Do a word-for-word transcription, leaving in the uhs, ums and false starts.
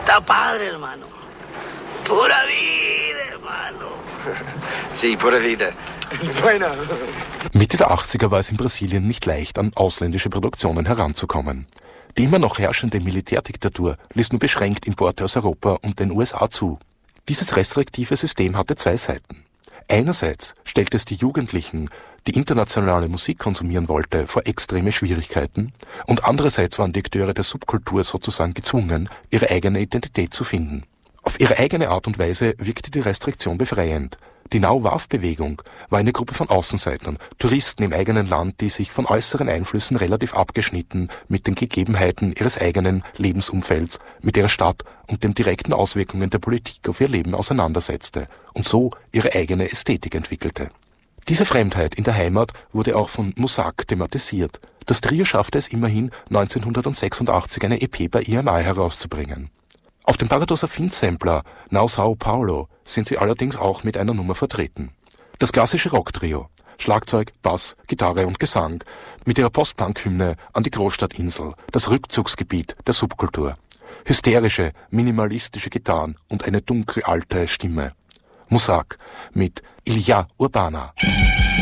Está padre, hermano. Pura vida, hermano. Sí, pura vida. Bueno. Mitte der achtziger war es in Brasilien nicht leicht, an ausländische Produktionen heranzukommen. Die immer noch herrschende Militärdiktatur ließ nur beschränkt Importe aus Europa und den U S A zu. Dieses restriktive System hatte zwei Seiten. Einerseits stellte es die Jugendlichen, die internationale Musik konsumieren wollte, vor extreme Schwierigkeiten, und andererseits waren die Akteure der Subkultur sozusagen gezwungen, ihre eigene Identität zu finden. Auf ihre eigene Art und Weise wirkte die Restriktion befreiend. Die Now-Wave-Bewegung war eine Gruppe von Außenseitern, Touristen im eigenen Land, die sich von äußeren Einflüssen relativ abgeschnitten mit den Gegebenheiten ihres eigenen Lebensumfelds, mit ihrer Stadt und den direkten Auswirkungen der Politik auf ihr Leben auseinandersetzte und so ihre eigene Ästhetik entwickelte. Diese Fremdheit in der Heimat wurde auch von Muzak thematisiert. Das Trio schaffte es immerhin, neunzehnhundertsechsundachtzig eine E P bei E M I herauszubringen. Auf dem Paradox Sampler Now Sao Paulo sind sie allerdings auch mit einer Nummer vertreten. Das klassische Rocktrio, Schlagzeug, Bass, Gitarre und Gesang, mit ihrer Post-Punk-Hymne an die Großstadtinsel, das Rückzugsgebiet der Subkultur. Hysterische, minimalistische Gitarren und eine dunkle alte Stimme. Muzak mit Ilya Urbana.